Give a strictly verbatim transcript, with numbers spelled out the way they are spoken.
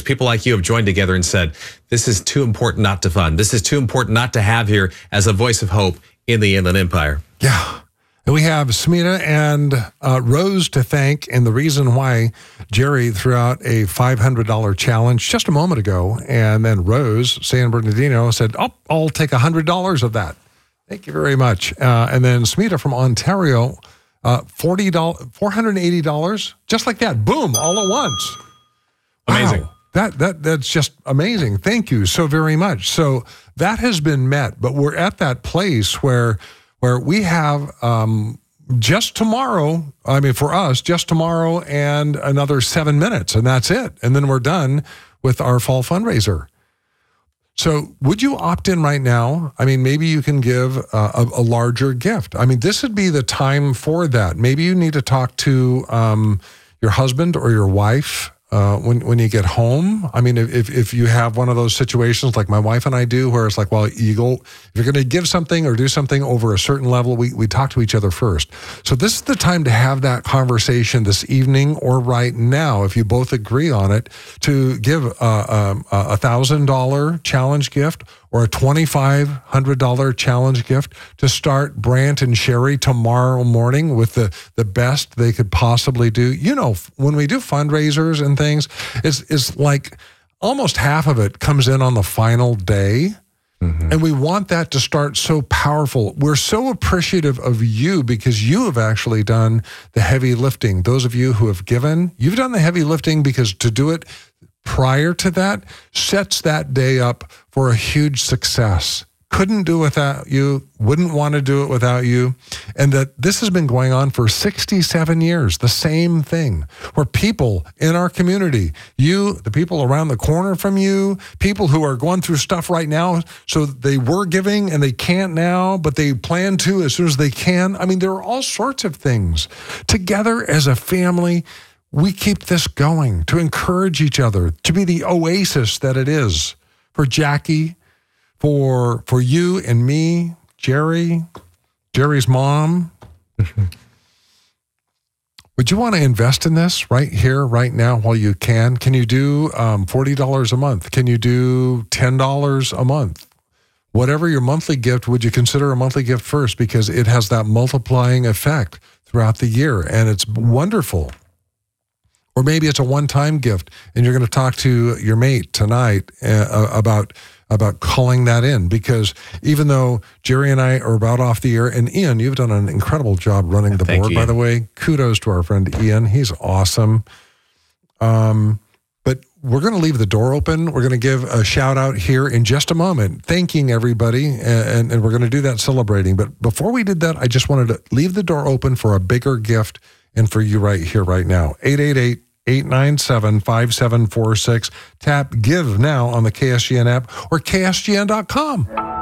People like you have joined together and said, this is too important not to fund. This is too important not to have here as a voice of hope in the Inland Empire. Yeah. And we have Smita and uh, Rose to thank, and the reason why Jerry threw out a five hundred dollars challenge just a moment ago, and then Rose, San Bernardino, said, oh, I'll take one hundred dollars of that. Thank you very much. Uh, and then Smita from Ontario, uh, forty dollars, four hundred eighty dollars, just like that. Boom, all at once. Amazing. Wow. That that That's just amazing. Thank you so very much. So that has been met, but we're at that place where where we have um, just tomorrow, I mean, for us, just tomorrow and another seven minutes, and that's it. And then we're done with our fall fundraiser. So would you opt in right now? I mean, maybe you can give uh, a, a larger gift. I mean, this would be the time for that. Maybe you need to talk to um, your husband or your wife Uh, when when you get home. I mean, if if you have one of those situations like my wife and I do, where it's like, well, you go, if you're going to give something or do something over a certain level, we, we talk to each other first. So this is the time to have that conversation this evening or right now, if you both agree on it, to give a, a, a one thousand dollars challenge gift or a twenty-five hundred dollars challenge gift to start Brant and Sherry tomorrow morning with the, the best they could possibly do. You know, when we do fundraisers and things, it's, it's like almost half of it comes in on the final day. Mm-hmm. And we want that to start so powerful. We're so appreciative of you because you have actually done the heavy lifting. Those of you who have given, you've done the heavy lifting, because to do it prior to that sets that day up for a huge success. Couldn't do without you, wouldn't want to do it without you. And that this has been going on for sixty-seven years, the same thing, where people in our community, you, the people around the corner from you, people who are going through stuff right now, so they were giving and they can't now, but they plan to as soon as they can. I mean, there are all sorts of things. Together as a family, we keep this going to encourage each other, to be the oasis that it is for Jackie, for for you and me, Jerry, Jerry's mom. Would you want to invest in this right here, right now, while you can? Can you do um, forty dollars a month? Can you do ten dollars a month? Whatever your monthly gift, would you consider a monthly gift first? Because it has that multiplying effect throughout the year, and it's wonderful. Or maybe it's a one-time gift, and you're going to talk to your mate tonight uh, about about calling that in, because even though Jerry and I are about off the air, and Ian, you've done an incredible job running the Thank board, you, by Ian. the way. Kudos to our friend Ian. He's awesome. Um, but we're going to leave the door open. We're going to give a shout out here in just a moment, thanking everybody, and, and we're going to do that celebrating. But before we did that, I just wanted to leave the door open for a bigger gift and for you right here, right now. eight eight eight, eight nine seven, five seven four six. Tap Give Now on the K S G N app or K S G N dot com.